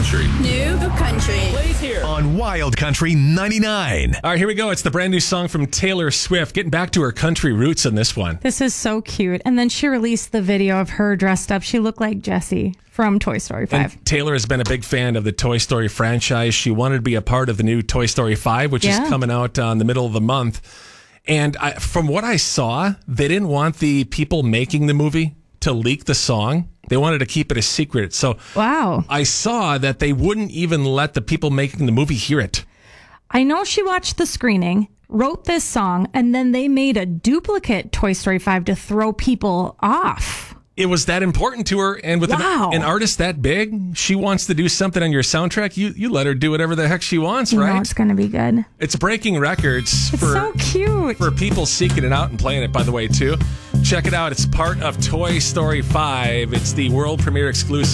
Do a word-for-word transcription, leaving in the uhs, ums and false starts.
country. New country. Plays here On Wild Country ninety-nine. All right, here we go. It's the brand new song from Taylor Swift, getting back to her country roots in this one. This is so cute. And then she released the video of her dressed up. She looked like Jessie from Toy Story five. And Taylor has been a big fan of the Toy Story franchise. She wanted to be a part of the new Toy Story five, which Yeah. is coming out uh, in the middle of the month. And I, from what I saw, they didn't want the people making the movie to leak the song. They wanted to keep it a secret. So Wow. I saw that they wouldn't even let the people making the movie hear it. I know she watched the screening, wrote this song, and then they made a duplicate Toy Story five to throw people off. It was that important to her, and with Wow. an, an artist that big, she wants to do something on your soundtrack. You you let her do whatever the heck she wants, You right? know it's going to be good. It's breaking records It's for so cute. for people seeking it out and playing it, by the way, too. Check it out. It's part of Toy Story five. It's the world premiere exclusive.